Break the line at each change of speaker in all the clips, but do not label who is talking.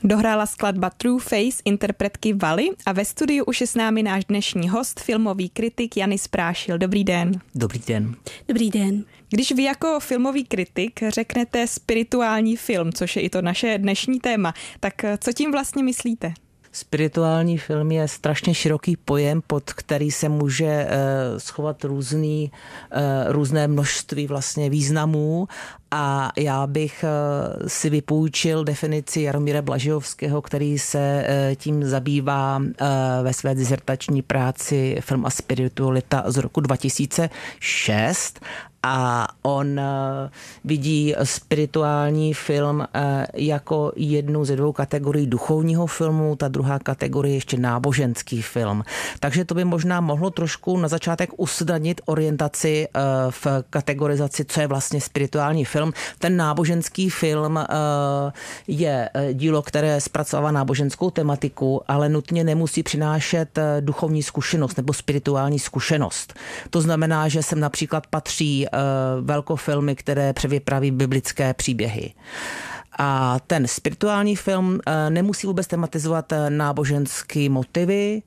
Dohrála skladba True Face interpretky Valy a ve studiu už je s námi náš dnešní host, filmový kritik Janis Prášil. Dobrý den.
Dobrý den.
Dobrý den.
Když vy jako filmový kritik řeknete spirituální film, což je i to naše dnešní téma, tak co tím vlastně myslíte?
Spirituální film je strašně široký pojem, pod který se může schovat různé množství vlastně významů. A já bych si vypůjčil definici Jaromíra Blažejovského, který se tím zabývá ve své dizertační práci Film a spiritualita z roku 2006. A on vidí spirituální film jako jednu ze dvou kategorií duchovního filmu, ta druhá kategorie ještě náboženský film. Takže to by možná mohlo trošku na začátek usnadnit orientaci v kategorizaci, co je vlastně spirituální film. Ten náboženský film je dílo, které zpracovává náboženskou tematiku, ale nutně nemusí přinášet duchovní zkušenost nebo spirituální zkušenost. To znamená, že sem například patří velkofilmy, které převypraví biblické příběhy. A ten spirituální film nemusí vůbec tematizovat náboženské motivy,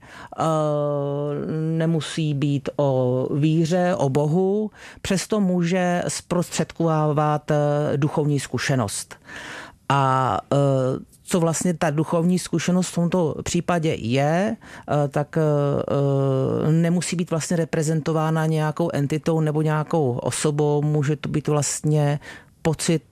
nemusí být o víře, o Bohu, přesto může zprostředkovávat duchovní zkušenost. A co vlastně ta duchovní zkušenost v tomto případě je, tak nemusí být vlastně reprezentována nějakou entitou nebo nějakou osobou, může to být vlastně pocit,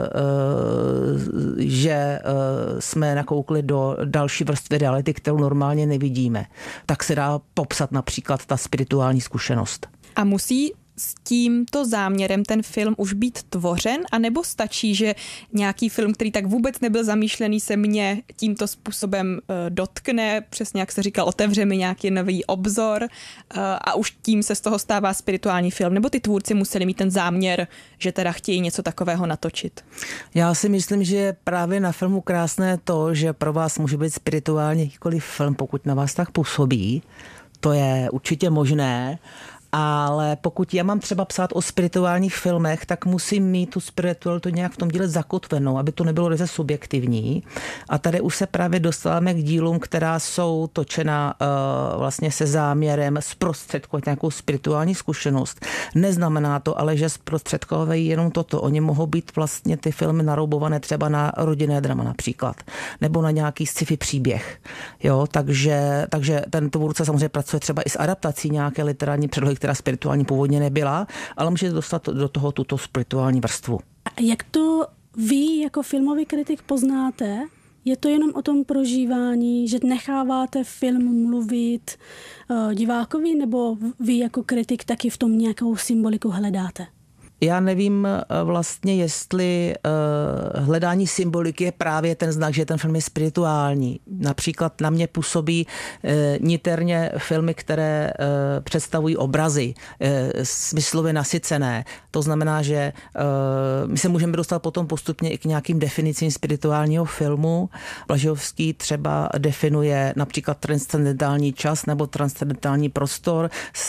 že jsme nakoukli do další vrstvy reality, kterou normálně nevidíme. Tak se dá popsat například ta spirituální zkušenost.
A musí s tímto záměrem ten film už být tvořen, anebo stačí, že nějaký film, který tak vůbec nebyl zamýšlený, se mě tímto způsobem dotkne, přesně jak se říkal, otevře mi nějaký nový obzor a už tím se z toho stává spirituální film, nebo ty tvůrci museli mít ten záměr, že teda chtějí něco takového natočit?
Já si myslím, že je právě na filmu krásné to, že pro vás může být spirituální jakýkoliv film, pokud na vás tak působí. To je určitě možné. Ale pokud já mám třeba psát o spirituálních filmech, tak musím mít tu spiritualitu nějak v tom díle zakotvenou, aby to nebylo ryze subjektivní. A tady už se právě dostáváme k dílům, která jsou točena vlastně se záměrem zprostředkovat nějakou spirituální zkušenost. Neznamená to ale, že zprostředkovají jenom toto. Oni mohou být vlastně ty filmy naroubované třeba na rodinné drama například, nebo na nějaký sci-fi příběh. Jo, takže ten tvůrce samozřejmě pracuje třeba i s adaptací nějaké literární předlohy, která spirituální původně nebyla, ale může dostat do toho tuto spirituální vrstvu.
A jak to vy jako filmový kritik poznáte? Je to jenom o tom prožívání, že necháváte film mluvit divákovi, nebo vy jako kritik taky v tom nějakou symboliku hledáte?
Já nevím vlastně, jestli hledání symboliky je právě ten znak, že ten film je spirituální. Například na mě působí niterně filmy, které představují obrazy, smyslově nasycené. To znamená, že my se můžeme dostat potom postupně i k nějakým definicím spirituálního filmu. Blažejovský třeba definuje například transcendentální čas nebo transcendentální prostor.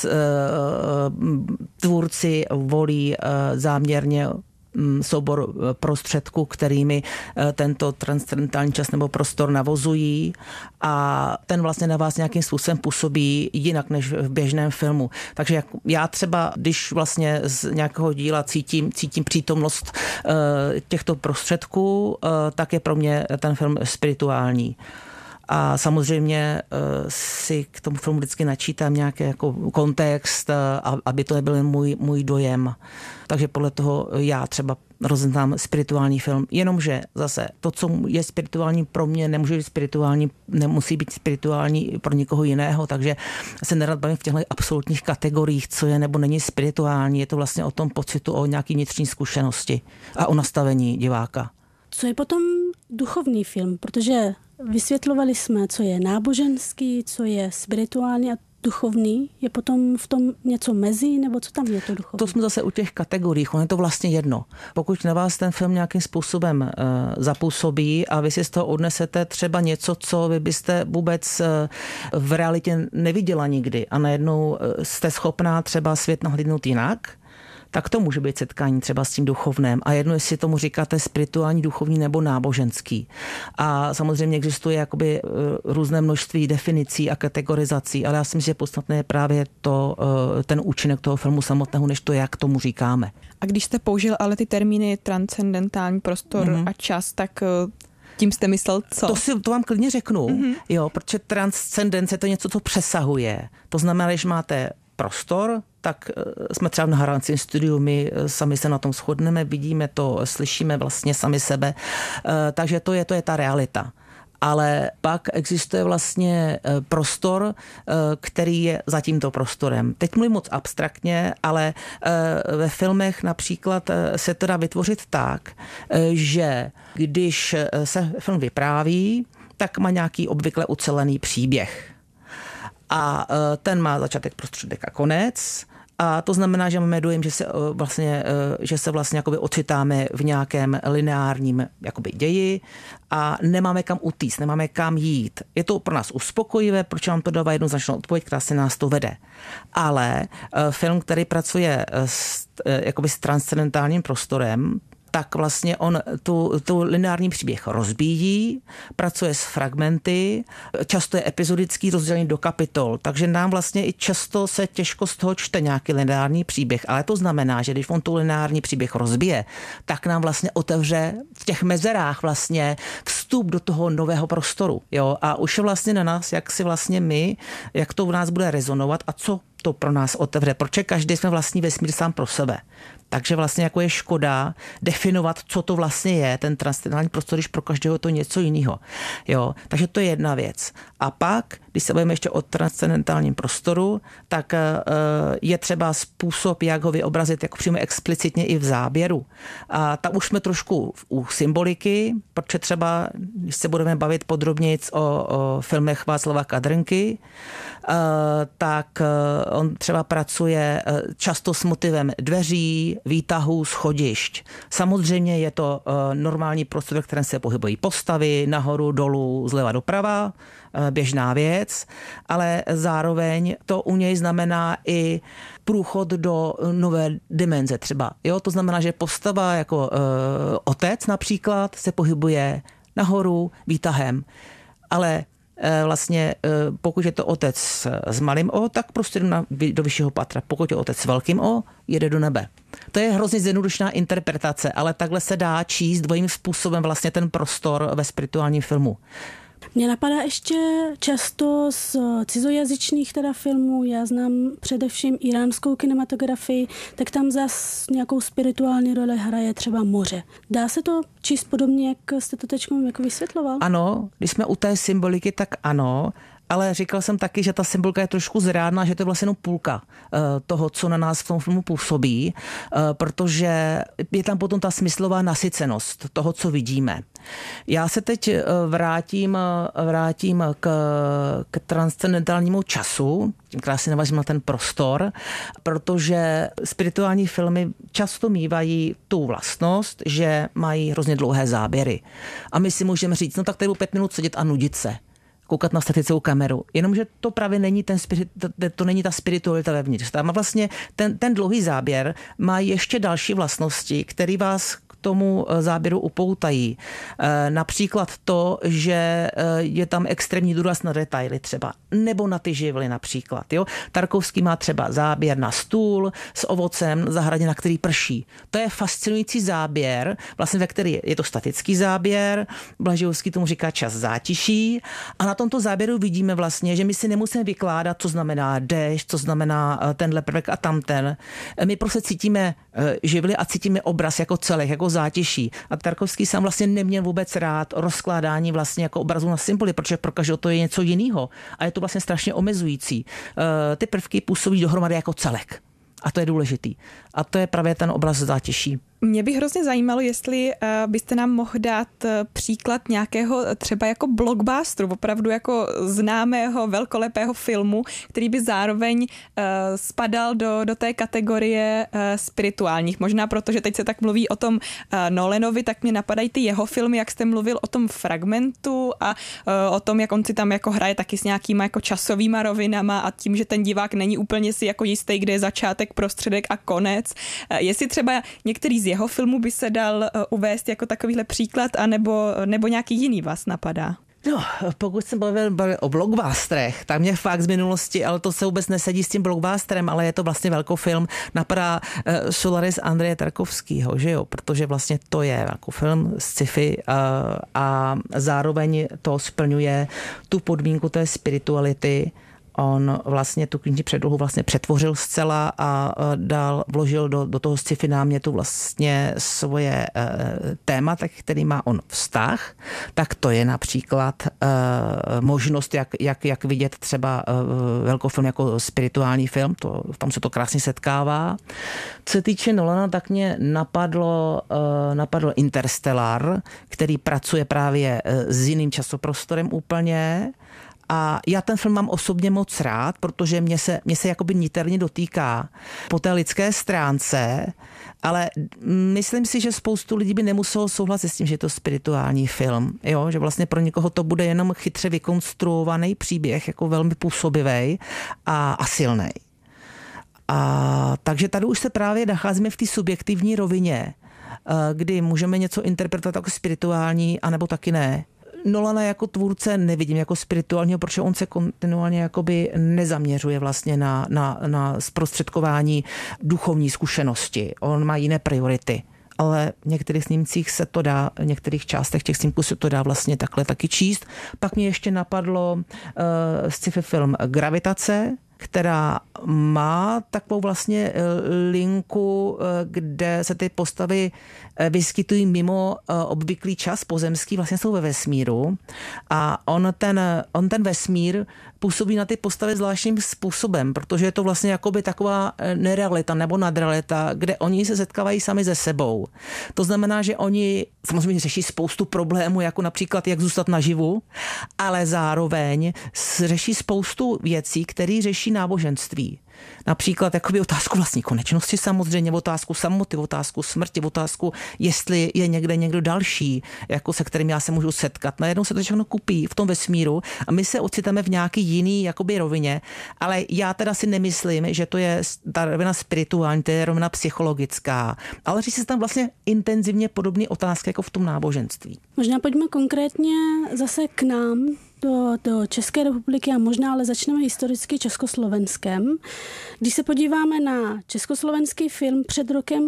Tvůrci volí záměrně soubor prostředků, kterými tento transcendentální čas nebo prostor navozují a ten vlastně na vás nějakým způsobem působí jinak než v běžném filmu. Takže já třeba, když vlastně z nějakého díla cítím přítomnost těchto prostředků, tak je pro mě ten film spirituální. A samozřejmě si k tomu filmu vždycky načítám nějaký jako kontext, aby to nebyl můj dojem. Takže podle toho já třeba rozeznám spirituální film. Jenomže zase to, co je spirituální pro mě, nemusí být spirituální pro někoho jiného, takže se nerad bavím v těchto absolutních kategoriích, co je nebo není spirituální. Je to vlastně o tom pocitu, o nějaký vnitřní zkušenosti a o nastavení diváka.
Co je potom duchovní film? Protože vysvětlovali jsme, co je náboženský, co je spirituální a duchovní. Je potom v tom něco mezi, nebo co tam je to duchovní?
To jsme zase u těch kategorií, on je to vlastně jedno. Pokud na vás ten film nějakým způsobem zapůsobí a vy si z toho odnesete třeba něco, co vy byste vůbec v realitě neviděla nikdy a najednou jste schopná třeba svět nahlédnout jinak, tak to může být setkání třeba s tím duchovném. A jedno, jestli tomu říkáte spirituální, duchovní nebo náboženský. A samozřejmě existuje jakoby různé množství definicí a kategorizací, ale já si myslím, že podstatné je právě ten účinek toho filmu samotného, než to, jak tomu říkáme.
A když jste použil ale ty termíny transcendentální prostor a čas, tak tím jste myslel co?
To vám klidně řeknu, jo, protože transcendence je to něco, co přesahuje. To znamená, když máte prostor, tak jsme třeba v nahrávací studiu, my sami se na tom shodneme, vidíme to, slyšíme vlastně sami sebe, takže to je ta realita. Ale pak existuje vlastně prostor, který je za tímto prostorem. Teď mluvím moc abstraktně, ale ve filmech například se to dá vytvořit tak, že když se film vypráví, tak má nějaký obvykle ucelený příběh. A ten má začátek, prostředek a konec. A to znamená, že máme dojem, že se vlastně jakoby ocitáme v nějakém lineárním jakoby ději a nemáme kam utíct, nemáme kam jít. Je to pro nás uspokojivé, protože nám to dává jednoznačnou odpověď, která se nás to vede. Ale film, který pracuje jakoby s transcendentálním prostorem, tak vlastně on tu lineární příběh rozbíjí, pracuje s fragmenty, často je epizodický, rozdělený do kapitol, takže nám vlastně i často se těžko z toho čte nějaký lineární příběh, ale to znamená, že když on tu lineární příběh rozbije, tak nám vlastně otevře v těch mezerách vlastně vstup do toho nového prostoru, jo, a už je vlastně na nás, jak si vlastně my, jak to v nás bude rezonovat a co to pro nás otevře, protože každý jsme vlastní vesmír sám pro sebe. Takže vlastně jako je škoda definovat, co to vlastně je, ten transcendentální prostor, když pro každého to něco jiného. Jo, takže to je jedna věc. A pak, když se bavíme ještě o transcendentálním prostoru, tak je třeba způsob, jak ho vyobrazit jako přímo explicitně i v záběru. A tam už jsme trošku u symboliky, protože třeba, když se budeme bavit podrobněji o filmech Václava Kadrnky, tak on třeba pracuje často s motivem dveří, výtahů, schodišť. Samozřejmě je to normální prostor, ve kterém se pohybují postavy, nahoru, dolů, zleva doprava, běžná věc, ale zároveň to u něj znamená i průchod do nové dimenze třeba. Jo, to znamená, že postava jako otec například se pohybuje nahoru výtahem, ale vlastně pokud je to otec s malým O, tak prostě do vyššího patra. Pokud je otec s velkým O, jede do nebe. To je hrozně zjednodušená interpretace, ale takhle se dá číst dvojím způsobem vlastně ten prostor ve spirituálním filmu.
Mně napadá ještě často z cizojazyčných teda filmů, já znám především iránskou kinematografii, tak tam zas nějakou spirituální roli hraje třeba moře. Dá se to číst podobně, jak jste to teď jako vysvětloval?
Ano, když jsme u té symboliky, tak ano, ale říkal jsem taky, že ta symbolika je trošku zrádná, že to je vlastně jenom půlka toho, co na nás v tom filmu působí, protože je tam potom ta smyslová nasycenost toho, co vidíme. Já se teď vrátím k transcendentálnímu času, tím krásně navažím na ten prostor, protože spirituální filmy často mívají tu vlastnost, že mají hrozně dlouhé záběry. A my si můžeme říct, no tak tady 5 minut sedět a nudit se. Koukat na statickou kameru. Jenomže to právě není to není ta spiritualita vevnitř. Tam vlastně ten dlouhý záběr má ještě další vlastnosti, které vás k tomu záběru upoutají. Například to, že je tam extrémní důraz na detaily třeba, nebo na ty živly například. Jo? Tarkovský má třeba záběr na stůl s ovocem na zahradě, na který prší. To je fascinující záběr, vlastně ve který je to statický záběr, Blažejovský tomu říká čas zátiší a na tomto záběru vidíme vlastně, že my si nemusíme vykládat, co znamená déšť, co znamená tenhle prvek a tamten. My prostě cítíme živly a cítíme obraz jako celek, jako zátiší. A Tarkovský sám vlastně neměl vůbec rád rozkládání vlastně jako obrazu na symboly, protože pro každého to je něco jiného. A je to vlastně strašně omezující. Ty prvky působí dohromady jako celek. A to je důležitý. A to je právě ten obraz zátiší.
Mě by hrozně zajímalo, jestli byste nám mohl dát příklad nějakého třeba jako blockbusteru, opravdu jako známého velkolepého filmu, který by zároveň spadal do té kategorie spirituálních. Možná protože teď se tak mluví o tom Nolanovi, tak mě napadají ty jeho filmy, jak jste mluvil o tom Fragmentu a o tom, jak on si tam jako hraje taky s nějakýma jako časovýma rovinama a tím, že ten divák není úplně si jako jistý, kde je začátek, prostředek a konec. Jestli třeba některý z jeho filmů by se dal uvést jako takovýhle příklad, nebo nějaký jiný vás napadá?
No, pokud jsem bavil o blockbusterech, tak mě fakt z minulosti, ale to se vůbec nesedí s tím blockbusterem, ale je to vlastně velkofilm, napadá Solaris Andreje Tarkovskýho, že jo, protože vlastně to je velkofilm z sci-fi a zároveň to splňuje tu podmínku té spirituality. On vlastně tu knižní předlohu vlastně přetvořil zcela a vložil do toho sci-fi námětu vlastně svoje témata, který má on vztah. Tak to je například možnost, jak vidět třeba velkofilm jako spirituální film. Tam se to krásně setkává. Co se týče Nolana, tak mě napadlo Interstellar, který pracuje právě s jiným časoprostorem úplně. A já ten film mám osobně moc rád, protože mě se jakoby niterně dotýká po té lidské stránce, ale myslím si, že spoustu lidí by nemuselo souhlasit s tím, že je to spirituální film. Jo? Že vlastně pro někoho to bude jenom chytře vykonstruovaný příběh, jako velmi působivý a silný. A takže tady už se právě nacházíme v té subjektivní rovině, kdy můžeme něco interpretovat jako spirituální, anebo taky ne. Nolana jako tvůrce nevidím jako spirituálního, protože on se kontinuálně jakoby nezaměřuje vlastně na zprostředkování duchovní zkušenosti. On má jiné priority. Ale v některých snímcích se to dá, v některých částech těch snímků se to dá vlastně takhle taky číst. Pak mě ještě napadlo sci-fi film Gravitace, která má takovou vlastně linku, kde se ty postavy vyskytují mimo obvyklý čas pozemský, vlastně jsou ve vesmíru a on ten vesmír působí na ty postavy zvláštním způsobem, protože je to vlastně jakoby taková nerealita nebo nadrealita, kde oni se setkávají sami se sebou. To znamená, že oni samozřejmě řeší spoustu problémů, jako například jak zůstat naživu, ale zároveň řeší spoustu věcí, které řeší náboženství. Například jakoby otázku vlastní konečnosti samozřejmě, otázku samoty, otázku smrti, otázku, jestli je někde někdo další, jako se kterým já se můžu setkat. Najednou se to všechno kupí v tom vesmíru a my se ocitáme v nějaký jiný jakoby rovině, ale já teda si nemyslím, že to je ta rovina spirituální, to je rovina psychologická, ale řeší se tam vlastně intenzivně podobné otázky jako v tom náboženství.
Možná pojďme konkrétně zase k nám, do České republiky a možná ale začneme historicky Československem. Když se podíváme na československý film před rokem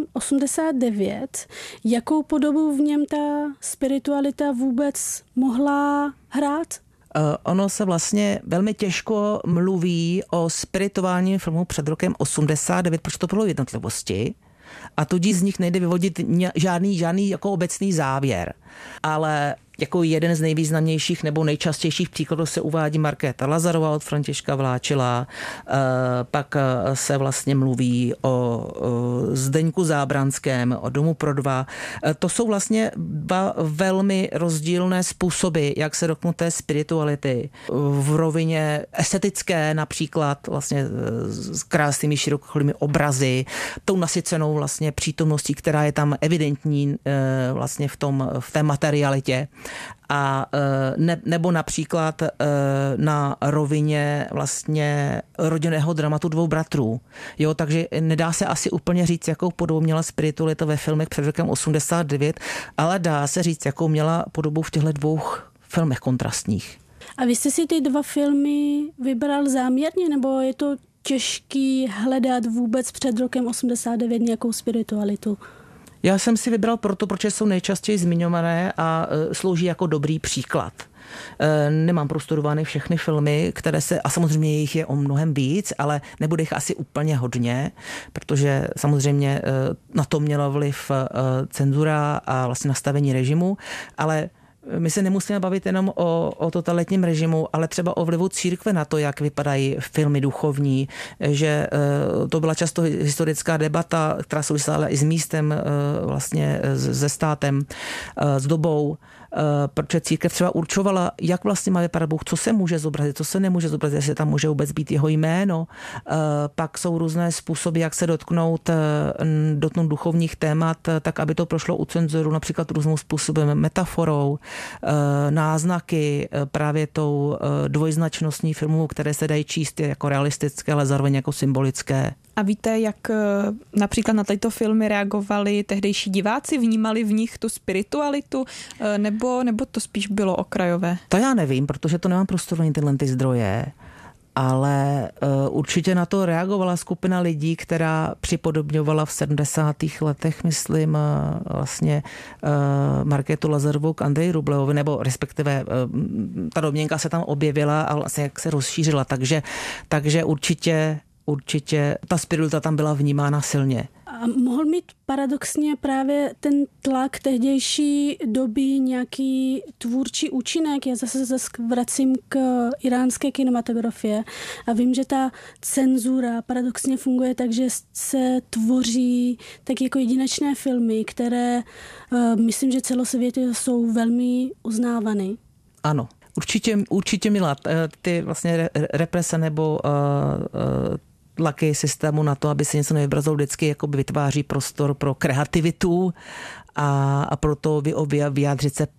89, jakou podobu v něm ta spiritualita vůbec mohla hrát?
Ono se vlastně velmi těžko mluví o spirituálním filmu před rokem 89, protože to bylo jednotlivosti a tudíž z nich nejde vyvodit žádný jako obecný závěr. Ale jako jeden z nejvýznamnějších nebo nejčastějších příkladů se uvádí Markéta Lazarová od Františka Vláčila, pak se vlastně mluví o Zdeňku Zábranském, o Domu pro dva. To jsou vlastně dva velmi rozdílné způsoby, jak se dotknout té spirituality. V rovině estetické například vlastně s krásnými širokokolými obrazy, tou nasycenou vlastně přítomností, která je tam evidentní vlastně v té materialitě. A nebo například na rovině vlastně rodinného dramatu dvou bratrů. Jo, takže nedá se asi úplně říct, jakou podobu měla spiritualita ve filmech před rokem 89, ale dá se říct, jakou měla podobu v těchto dvou filmech kontrastních.
A vy jste si ty dva filmy vybral záměrně, nebo je to těžký hledat vůbec před rokem 89 nějakou spiritualitu?
Já jsem si vybral proto, protože jsou nejčastěji zmiňované a slouží jako dobrý příklad. Nemám prostudovány všechny filmy, které a samozřejmě jich je o mnohem víc, ale nebude jich asi úplně hodně, protože samozřejmě na to měla vliv cenzura a vlastně nastavení režimu, ale my se nemusíme bavit jenom o totalitním režimu, ale třeba o vlivu církve na to, jak vypadají filmy duchovní, že to byla často historická debata, která souvisela i s místem, vlastně se státem, s dobou, protože církev třeba určovala, jak vlastně má vypadat Bůh, co se může zobrazit, co se nemůže zobrazit, jestli tam může vůbec být jeho jméno. Pak jsou různé způsoby, jak se dotknout duchovních témat, tak aby to prošlo u cenzoru, například různým způsobem, metaforou, náznaky, právě tou dvojznačnostní filmů, které se dají číst jako realistické, ale zároveň jako symbolické.
A víte, jak například na tyto filmy reagovali tehdejší diváci? Vnímali v nich tu spiritualitu? Nebo to spíš bylo okrajové?
To já nevím, protože to nemám prostudovaný tyhle ty zdroje, ale určitě na to reagovala skupina lidí, která připodobňovala v 70. letech, myslím, vlastně Markétu Lazarovou k Andreji Rublevovi, nebo respektive ta domněnka se tam objevila a vlastně jak se rozšířila, takže určitě ta spiritualita tam byla vnímána silně.
A mohl mít paradoxně právě ten tlak tehdejší doby nějaký tvůrčí účinek? Já zase vracím k iránské kinematografie a vím, že ta cenzura paradoxně funguje tak, že se tvoří tak jako jedinečné filmy, které myslím, že celosvětově jsou velmi uznávány.
Ano. Určitě Mila, ty vlastně represe nebo tlaky systému na to, aby se něco nevybrazilo, vždycky jakoby vytváří prostor pro kreativitu a proto vyjádřit se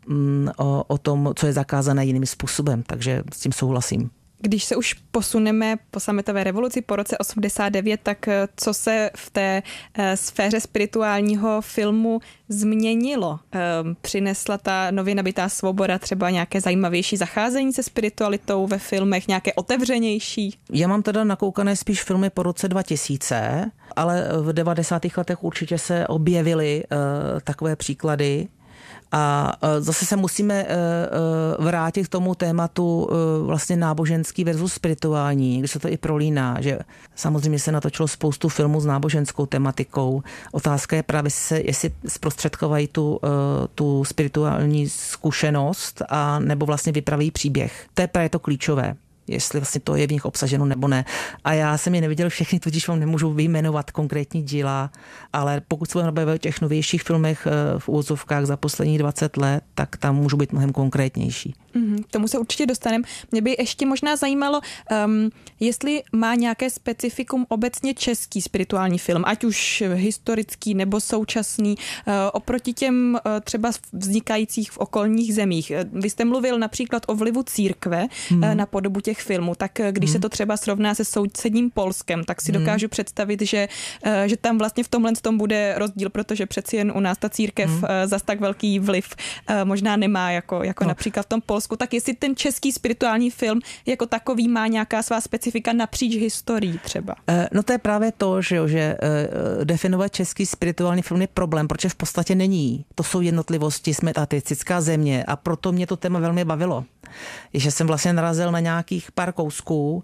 o tom, co je zakázané jiným způsobem. Takže s tím souhlasím.
Když se už posuneme po sametové revoluci po roce 89, tak co se v té sféře spirituálního filmu změnilo? Přinesla ta nově nabitá svoboda třeba nějaké zajímavější zacházení se spiritualitou ve filmech, nějaké otevřenější? Já
mám teda nakoukané spíš filmy po roce 2000, ale v 90. letech určitě se objevily takové příklady. A zase se musíme vrátit k tomu tématu vlastně náboženský versus spirituální, když se to i prolíná, že samozřejmě se natočilo spoustu filmů s náboženskou tematikou. Otázka je právě, jestli zprostředkovají tu spirituální zkušenost a nebo vlastně vypraví příběh. To je právě to klíčové, jestli vlastně to je v nich obsaženo nebo ne. A já jsem je neviděl všechny, tudíž vám nemůžu vyjmenovat konkrétní díla, ale pokud se budeme bavit o těch novějších filmech v úvozovkách za posledních 20 let, tak tam můžu být mnohem konkrétnější.
K tomu se určitě dostaneme. Mě by ještě možná zajímalo, jestli má nějaké specifikum obecně český spirituální film, ať už historický nebo současný, oproti těm třeba vznikajících v okolních zemích. Vy jste mluvil například o vlivu církve na podobu těch filmů, tak když se to třeba srovná se sousedním Polskem, tak si dokážu představit, že tam vlastně v tomhle tom bude rozdíl, protože přeci jen u nás ta církev zas tak velký vliv možná nemá jako například v tom Polsku. Tak jestli ten český spirituální film jako takový má nějaká svá specifika napříč historií třeba?
No to je právě to, že definovat český spirituální film je problém, protože v podstatě není. To jsou jednotlivosti, jsme ateistická země a proto mě to téma velmi bavilo. Že jsem vlastně narazil na nějakých pár kousků,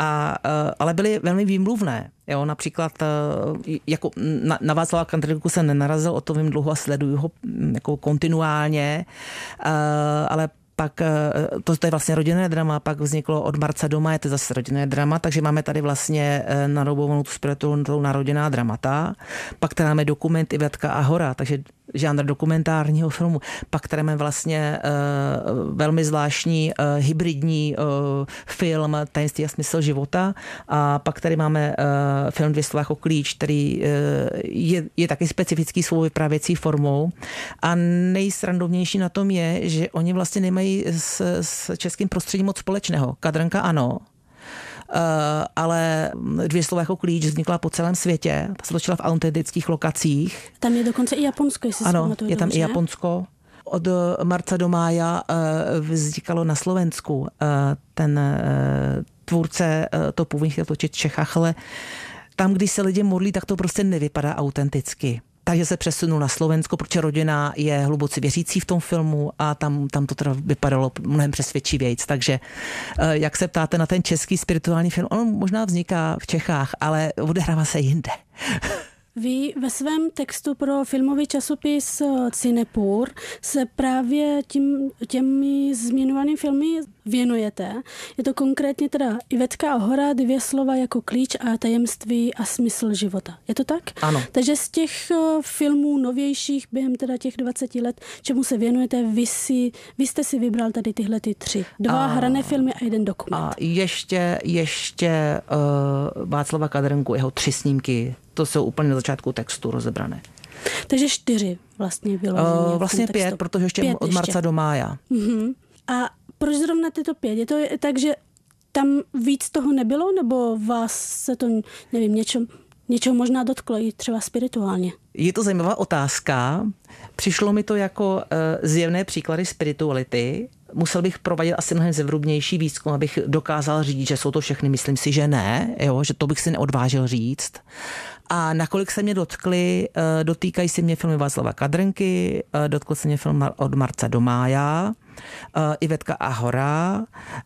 ale byly velmi výmluvné. Jo, například jako na Václava Kantrylku jsem nenarazil, o to vím dlouho a sleduju ho jako kontinuálně, ale pak to je vlastně rodinné drama, pak vzniklo Od Marca doma, je to zase rodinné drama, takže máme tady vlastně naroubovanou tu spirituální rodinná dramata. Pak tady máme dokument Ivetka a hora, takže žánr dokumentárního filmu. Pak tady máme vlastně velmi zvláštní hybridní film Tajemství a smysl života. A pak tady máme film Dvě slova jako klíč, který je taky specifický svou vyprávěcí formou. A nejsrandovnější na tom je, že oni vlastně nemají s českým prostředím moc společného. Kadranka ano, ale Dvě slova jako klíč vznikla po celém světě. Ta se točila v autentických lokacích.
Tam je dokonce i Japonsko, jestli si pamatuju.
Ano, je tam i Japonsko. Od marca do mája vznikalo na Slovensku. Ten tvůrce to původně chtěl točit v Čechách, ale tam, když se lidi modlí, tak to prostě nevypadá autenticky. Takže se přesunul na Slovensko, protože rodina je hluboce věřící v tom filmu a tam to teda vypadalo mnohem přesvědčivějc. Takže jak se ptáte na ten český spirituální film, on možná vzniká v Čechách, ale odehrává se jinde.
Vy ve svém textu pro filmový časopis Cinepur se právě těmi zmiňovanými filmy věnujete. Je to konkrétně teda Ivetka a hora, 2 slova jako klíč a tajemství a smysl života. Je to tak?
Ano.
Takže z těch filmů novějších během teda těch 20 let, čemu se věnujete, vy jste si vybral tady tyhle 3. 2 hrané filmy a 1 dokument.
A ještě Václava Kadrnku, jeho 3 snímky. To jsou úplně na začátku textu rozebrané.
Takže 4 vlastně vyloženě.
Vlastně 5, protože ještě od marca do mája.
A proč zrovna tyto 5? Je to tak, že tam víc toho nebylo, nebo vás se to, nevím, něčeho možná dotklo i třeba spirituálně?
Je to zajímavá otázka. Přišlo mi to jako zjevné příklady spirituality. Musel bych provádět asi mnohem zevrubnější výzkum, abych dokázal říct, že jsou to všechny. Myslím si, že ne, jo, že to bych si neodvážil říct. A nakolik se mě dotkli, dotýkají se mě filmy Václava Kadrnky, dotkl se mě film od marca do mája, Ivetka a hora.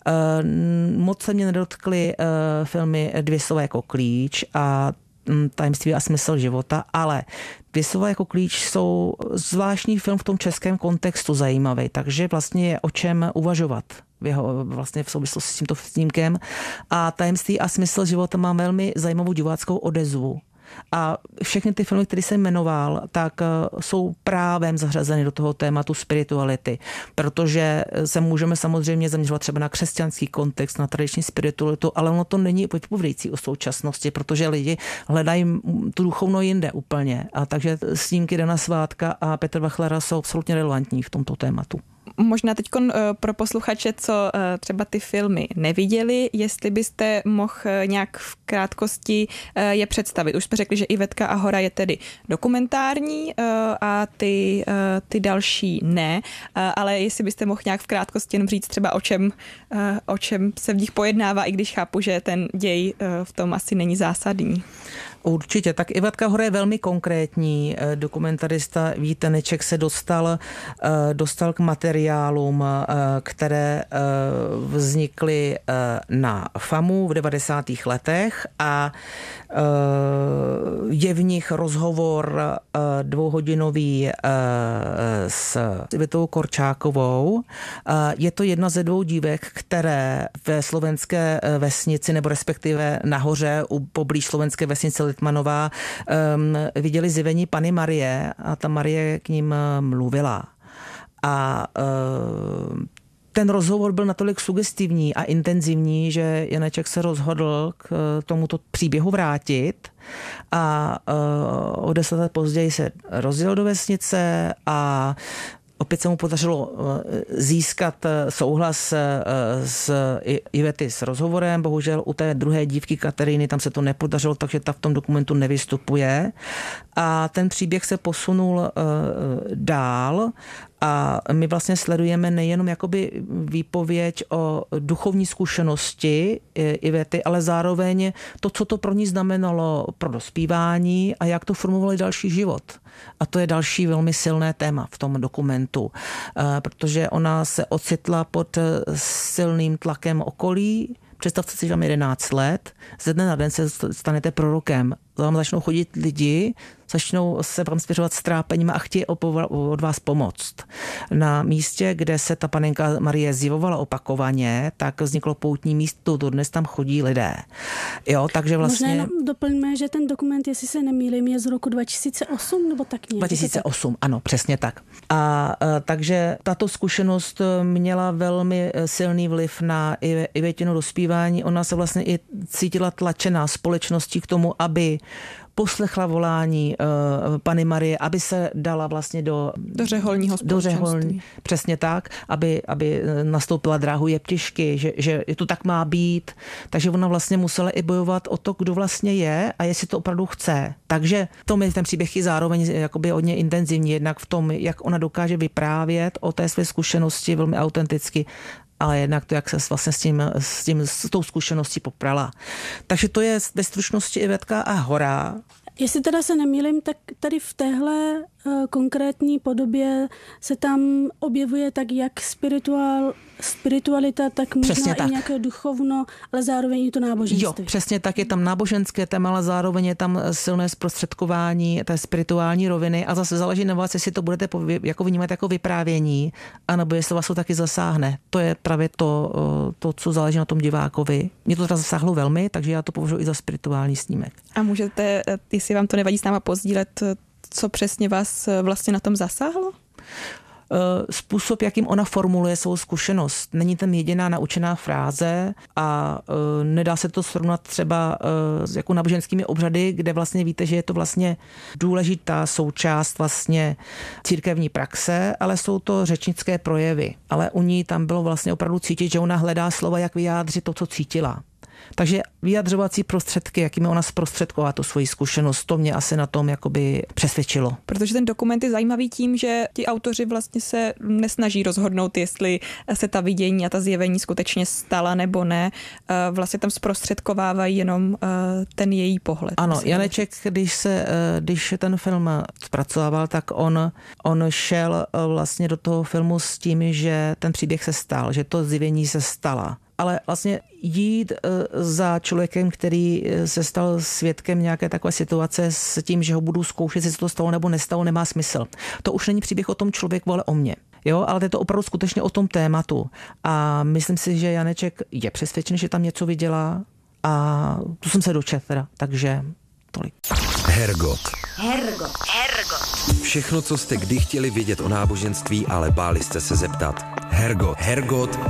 Moc se mě nedotkly filmy 2 slova jako klíč a tajemství a smysl života, ale 2 slova jako klíč jsou zvláštní film v tom českém kontextu zajímavý, takže vlastně je o čem uvažovat vlastně v souvislosti s tímto snímkem. A tajemství a smysl života má velmi zajímavou diváckou odezvu. A všechny ty filmy, které jsem jmenoval, tak jsou právem zařazeny do toho tématu spirituality, protože se můžeme samozřejmě zaměřovat třeba na křesťanský kontext, na tradiční spiritualitu, ale ono to není vypovídající o současnosti, protože lidi hledají tu duchovno jinde úplně. A takže snímky Dana Svátka a Petra Wachlera jsou absolutně relevantní v tomto tématu.
Možná teď pro posluchače, co třeba ty filmy neviděli, jestli byste mohl nějak v krátkosti je představit. Už jsme řekli, že Ivetka a hora je tedy dokumentární a ty další ne, ale jestli byste mohl nějak v krátkosti jenom říct třeba o čem se v nich pojednává, i když chápu, že ten děj v tom asi není zásadní.
Určitě, tak Ivetka hora je velmi konkrétní. Dokumentarista Vít Teneček se dostal k materiálům, které vznikly na FAMu v 90. letech a je v nich rozhovor 2hodinový s Ivetou Korčákovou. Je to jedna ze 2 dívek, které ve slovenské vesnici, nebo respektive nahoře poblíž slovenské vesnice Litmanová viděli zjevení Panny Marie a ta Marie k ním mluvila. A ten rozhovor byl natolik sugestivní a intenzivní, že Janeček se rozhodl k tomuto příběhu vrátit a o 10 let později se rozjel do vesnice a opět se mu podařilo získat souhlas z Ivety s rozhovorem. Bohužel u té druhé dívky Kateřiny tam se to nepodařilo, takže ta v tom dokumentu nevystupuje. A ten příběh se posunul dál a my vlastně sledujeme nejenom jakoby výpověď o duchovní zkušenosti Ivety, ale zároveň to, co to pro ní znamenalo pro dospívání a jak to formovalo další život. A to je další velmi silné téma v tom dokumentu, protože ona se ocitla pod silným tlakem okolí. Představte si, že mám 11 let, ze dne na den se stanete prorokem. Vám začnou chodit lidi, začnou se vám svěřovat s trápením a chtějí od vás pomoct. Na místě, kde se ta panenka Marie zjevovala opakovaně, tak vzniklo poutní místo, dodnes tam chodí lidé. Jo, takže vlastně...
Možná jenom doplňme, že ten dokument, jestli se nemýlím, je z roku 2008 nebo tak nějak?
2008, ano, přesně tak. A takže tato zkušenost měla velmi silný vliv na Ivetino dospívání. Ona se vlastně i cítila tlačená společností k tomu, aby poslechla volání Panny Marie, aby se dala vlastně do
řeholního společenství.
Přesně tak, aby nastoupila dráhu jeptišky, že to tak má být. Takže ona vlastně musela i bojovat o to, kdo vlastně je a jestli to opravdu chce. Takže to mi ten příběh je zároveň jakoby hodně intenzivní, jednak v tom, jak ona dokáže vyprávět o té své zkušenosti velmi autenticky, ale jednak to, jak se vlastně s tou zkušeností poprala. Takže to je ve stručnosti Ivetka a hora.
Jestli teda se nemýlím, tak tady v téhle konkrétní podobě se tam objevuje tak jak spirituál spiritualita, tak možná
Přesně tak.
i nějaké duchovno, ale zároveň i to náboženství.
Jo, přesně tak, je tam náboženské téma, ale zároveň je tam silné zprostředkování té spirituální roviny a zase záleží na vás, jestli to budete jako vnímat jako vyprávění, anebo jestli vás to taky zasáhne. To je právě to, co záleží na tom divákovi. Mě to teda zasáhlo velmi, takže já to považuji i za spirituální snímek.
A můžete, jestli vám to nevadí, s náma pozdílet, co přesně vás vlastně na tom zasáhlo?
Způsob, jakým ona formuluje svou zkušenost. Není tam jediná naučená fráze a nedá se to srovnat třeba s jako náboženskými obřady, kde vlastně víte, že je to vlastně důležitá součást vlastně církevní praxe, ale jsou to řečnické projevy. Ale u ní tam bylo vlastně opravdu cítit, že ona hledá slova, jak vyjádřit to, co cítila. Takže vyjadřovací prostředky, jakými ona zprostředková tu svoji zkušenost, to mě asi na tom jakoby přesvědčilo.
Protože ten dokument je zajímavý tím, že ti autoři vlastně se nesnaží rozhodnout, jestli se ta vidění a ta zjevení skutečně stala nebo ne. Vlastně tam zprostředkovávají jenom ten její pohled.
Ano, Janeček, když ten film zpracovával, tak on šel vlastně do toho filmu s tím, že ten příběh se stal, že to zjevení se stala. Ale vlastně jít za člověkem, který se stal svědkem nějaké takové situace s tím, že ho budu zkoušet, jestli se to stalo nebo nestalo, nemá smysl. To už není příběh o tom člověku, ale o mně. Jo, ale je to opravdu skutečně o tom tématu. A myslím si, že Janeček je přesvědčený, že tam něco viděla a tu jsem se dočetl teda, takže tolik.
Hergot. Všechno, co jste kdy chtěli vědět o náboženství, ale báli jste se zeptat. Hergot.